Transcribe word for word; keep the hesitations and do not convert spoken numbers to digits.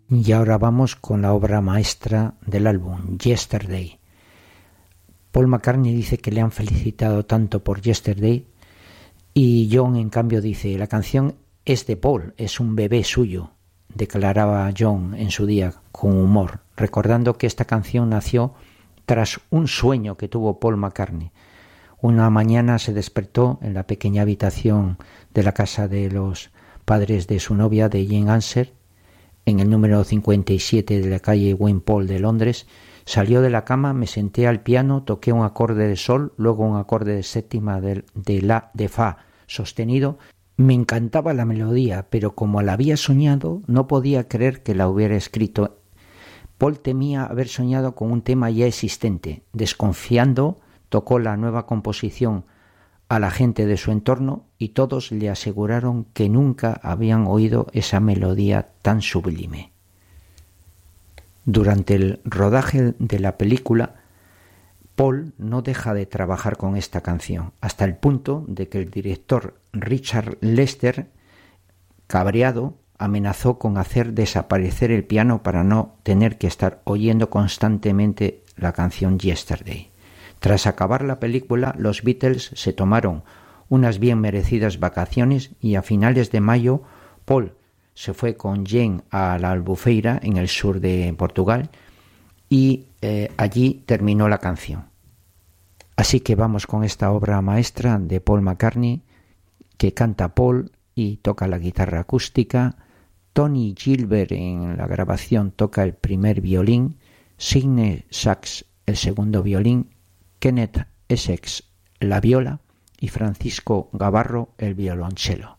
Y ahora vamos con la obra maestra del álbum, Yesterday. Paul McCartney dice que le han felicitado tanto por Yesterday y John en cambio dice: la canción es de Paul, es un bebé suyo, declaraba John en su día con humor, recordando que esta canción nació tras un sueño que tuvo Paul McCartney. Una mañana se despertó en la pequeña habitación de la casa de los padres de su novia, de Jane Anser, en el número cincuenta y siete de la calle Wimpole de Londres. Salió de la cama, me senté al piano, toqué un acorde de sol, luego un acorde de séptima de, de la de fa sostenido. Me encantaba la melodía, pero como la había soñado, no podía creer que la hubiera escrito. Paul temía haber soñado con un tema ya existente. Desconfiando, tocó la nueva composición a la gente de su entorno y todos le aseguraron que nunca habían oído esa melodía tan sublime. Durante el rodaje de la película, Paul no deja de trabajar con esta canción, hasta el punto de que el director Richard Lester, cabreado, amenazó con hacer desaparecer el piano para no tener que estar oyendo constantemente la canción Yesterday. Tras acabar la película, los Beatles se tomaron unas bien merecidas vacaciones y a finales de mayo Paul se fue con Jane a la Albufeira, en el sur de Portugal, y eh, allí terminó la canción. Así que vamos con esta obra maestra de Paul McCartney, que canta Paul y toca la guitarra acústica. Tony Gilbert en la grabación toca el primer violín, Sidney Sax el segundo violín, Kenneth Essex la viola y Francisco Gavarro el violonchelo.